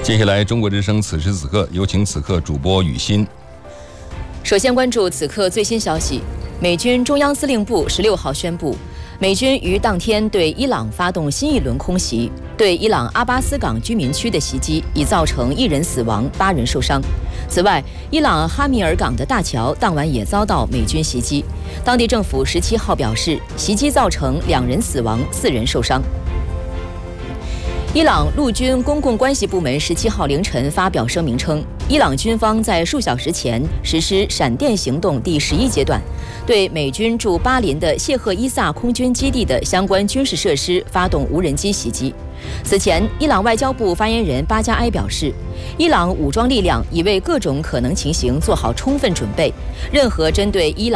接下来，中国之声此时此刻有请此刻主播雨欣。 首先关注此刻最新消息，美军中央司令部16号宣布，美军于当天对伊朗发动新一轮空袭，对伊朗阿巴斯港居民区的袭击已造成1人死亡、8人受伤。此外，伊朗哈米尔港的大桥当晚也遭到美军袭击，当地政府17号表示，袭击造成2人死亡、4人受伤。伊朗陆军公共关系部门17号凌晨发表声明称，伊朗军方在数小时前实施闪电行动第11阶段，对美军驻巴林的谢赫伊萨空军基地的相关军事设施发动无人机袭击。此前，伊朗外交部发言人巴加埃表示，伊朗武装力量已为各种可能情形做好充分准备，任何针对伊朗